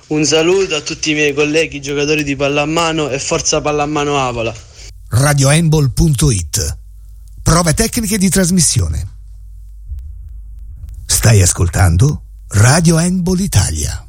Un saluto a tutti i miei colleghi giocatori di pallamano e forza pallamano Avola. radiohandball.it. Prove tecniche di trasmissione. Stai ascoltando Radio Handball Italia.